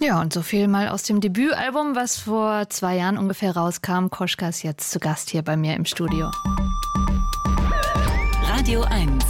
Ja, und so viel mal aus dem Debütalbum, was vor 2 Jahren ungefähr rauskam. Koschka ist jetzt zu Gast hier bei mir im Studio. Radio 1.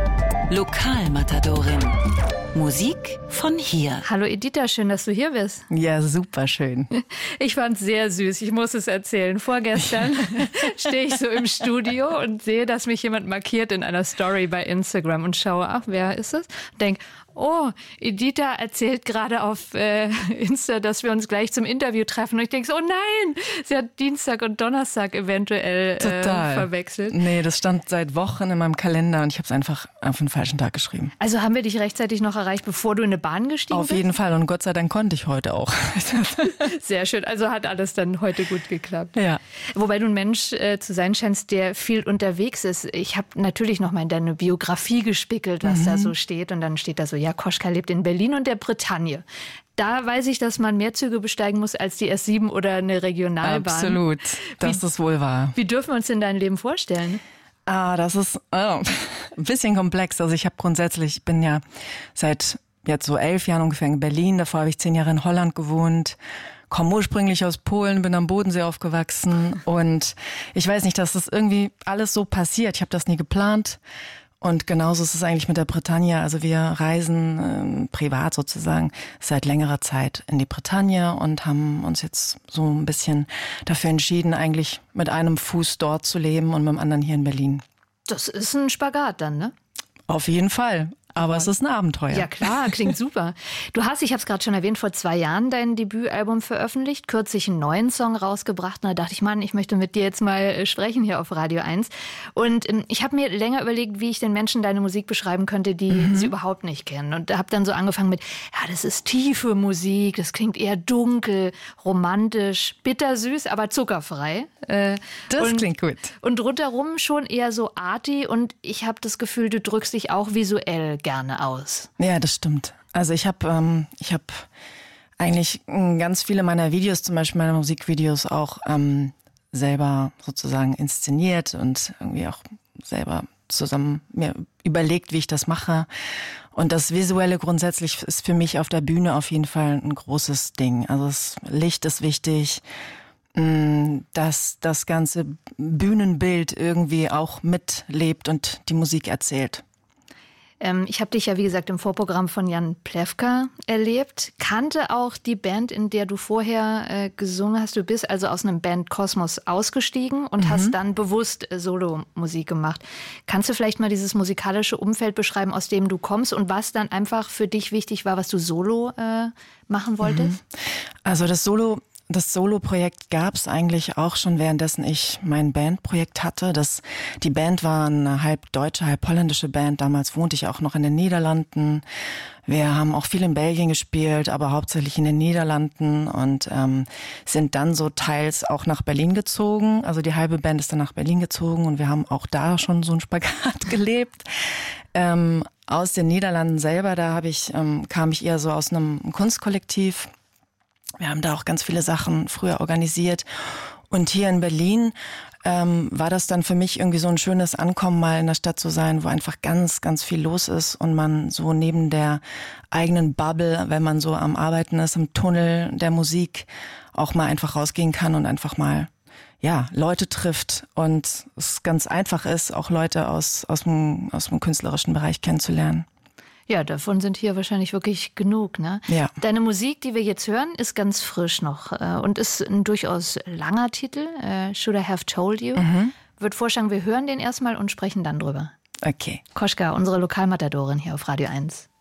Lokalmatadorin. Musik von hier. Hallo Editha, schön, dass du hier bist. Ja, super schön. Ich fand's sehr süß, ich muss es erzählen. Vorgestern stehe ich so im Studio und sehe, dass mich jemand markiert in einer Story bei Instagram und schaue, ach, wer ist es? Denk, oh, Editha erzählt gerade auf Insta, dass wir uns gleich zum Interview treffen. Und ich denke so, oh nein, sie hat Dienstag und Donnerstag eventuell verwechselt. Nee, das stand seit Wochen in meinem Kalender und ich habe es einfach auf den falschen Tag geschrieben. Also haben wir dich rechtzeitig noch erreicht, bevor du in eine Bahn gestiegen bist? Auf jeden Fall, und Gott sei Dank konnte ich heute auch. Sehr schön, also hat alles dann heute gut geklappt. Ja. Wobei du ein Mensch zu sein scheinst, der viel unterwegs ist. Ich habe natürlich noch mal in deine Biografie gespickelt, was da so steht. Und dann steht da so, ja, Koschka lebt in Berlin und der Bretagne. Da weiß ich, dass man mehr Züge besteigen muss als die S7 oder eine Regionalbahn. Absolut, dass das wohl war. Wie dürfen wir uns denn dein Leben vorstellen? Das ist ein bisschen komplex. Also ich bin ja seit jetzt so 11 Jahren ungefähr in Berlin. Davor habe ich 10 Jahre in Holland gewohnt. Komme ursprünglich aus Polen, bin am Bodensee aufgewachsen. Und ich weiß nicht, dass das irgendwie alles so passiert. Ich habe das nie geplant. Und genauso ist es eigentlich mit der Bretagne. Also wir reisen privat sozusagen seit längerer Zeit in die Bretagne und haben uns jetzt so ein bisschen dafür entschieden, eigentlich mit einem Fuß dort zu leben und mit dem anderen hier in Berlin. Das ist ein Spagat dann, ne? Auf jeden Fall. Aber es ist ein Abenteuer. Ja klar, klingt super. Du hast, ich habe es gerade schon erwähnt, vor 2 Jahren dein Debütalbum veröffentlicht, kürzlich einen neuen Song rausgebracht. Und da dachte ich, Mann, ich möchte mit dir jetzt mal sprechen hier auf Radio 1. Und ich habe mir länger überlegt, wie ich den Menschen deine Musik beschreiben könnte, die sie überhaupt nicht kennen. Und habe dann so angefangen mit, ja, das ist tiefe Musik, das klingt eher dunkel, romantisch, bittersüß, aber zuckerfrei. Das klingt gut. Und rundherum schon eher so arty. Und ich habe das Gefühl, du drückst dich auch visuell gerne aus. Ja, das stimmt. Also ich habe eigentlich ganz viele meiner Videos, zum Beispiel meine Musikvideos auch selber sozusagen inszeniert und irgendwie auch selber zusammen mir überlegt, wie ich das mache. Und das Visuelle grundsätzlich ist für mich auf der Bühne auf jeden Fall ein großes Ding. Also das Licht ist wichtig, dass das ganze Bühnenbild irgendwie auch mitlebt und die Musik erzählt. Ich habe dich ja, wie gesagt, im Vorprogramm von Jan Plewka erlebt. Kannte auch die Band, in der du vorher gesungen hast. Du bist also aus einem Bandkosmos ausgestiegen und hast dann bewusst Solomusik gemacht. Kannst du vielleicht mal dieses musikalische Umfeld beschreiben, aus dem du kommst und was dann einfach für dich wichtig war, was du solo machen wolltest? Also das Solo-Projekt gab es eigentlich auch schon, währenddessen ich mein Bandprojekt hatte. Die Band war eine halb deutsche, halb holländische Band. Damals wohnte ich auch noch in den Niederlanden. Wir haben auch viel in Belgien gespielt, aber hauptsächlich in den Niederlanden und sind dann so teils auch nach Berlin gezogen. Also die halbe Band ist dann nach Berlin gezogen und wir haben auch da schon so einen Spagat gelebt. Aus den Niederlanden selber, kam ich eher so aus einem Kunstkollektiv. Wir haben da auch ganz viele Sachen früher organisiert. Und hier in Berlin war das dann für mich irgendwie so ein schönes Ankommen, mal in der Stadt zu sein, wo einfach ganz, ganz viel los ist und man so neben der eigenen Bubble, wenn man so am Arbeiten ist, im Tunnel der Musik, auch mal einfach rausgehen kann und einfach mal Leute trifft und es ganz einfach ist, auch Leute aus dem künstlerischen Bereich kennenzulernen. Ja, davon sind hier wahrscheinlich wirklich genug, ne? Ja. Deine Musik, die wir jetzt hören, ist ganz frisch noch und ist ein durchaus langer Titel. Should I Have Told You? Würde vorschlagen, wir hören den erstmal und sprechen dann drüber. Okay. Koschka, unsere Lokalmatadorin hier auf Radio 1.